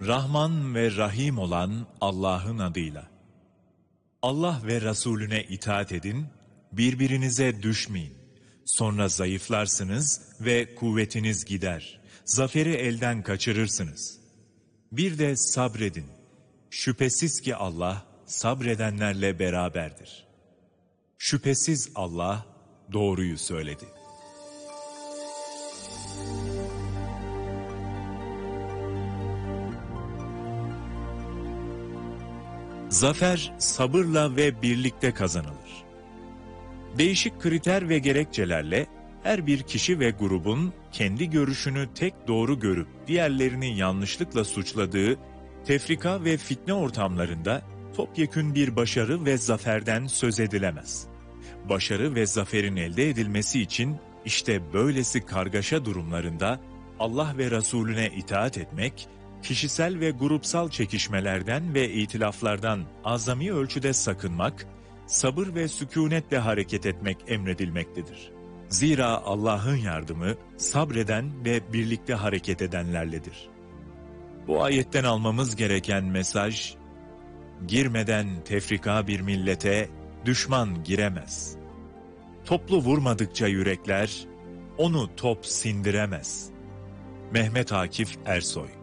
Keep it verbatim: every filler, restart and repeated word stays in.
Rahman ve Rahim olan Allah'ın adıyla. Allah ve Resulüne itaat edin, birbirinize düşmeyin. Sonra zayıflarsınız ve kuvvetiniz gider. Zaferi elden kaçırırsınız. Bir de sabredin. Şüphesiz ki Allah sabredenlerle beraberdir. Şüphesiz Allah doğruyu söyledi. Zafer sabırla ve birlikte kazanılır. Değişik kriter ve gerekçelerle her bir kişi ve grubun kendi görüşünü tek doğru görüp diğerlerini yanlışlıkla suçladığı tefrika ve fitne ortamlarında topyekün bir başarı ve zaferden söz edilemez. Başarı ve zaferin elde edilmesi için işte böylesi kargaşa durumlarında Allah ve Resulüne itaat etmek, kişisel ve grupsal çekişmelerden ve itilaflardan azami ölçüde sakınmak, sabır ve sükûnetle hareket etmek emredilmektedir. Zira Allah'ın yardımı sabreden ve birlikte hareket edenlerledir. Bu ayetten almamız gereken mesaj, girmeden tefrika bir millete düşman giremez. Toplu vurmadıkça yürekler, onu top sindiremez. Mehmet Akif Ersoy.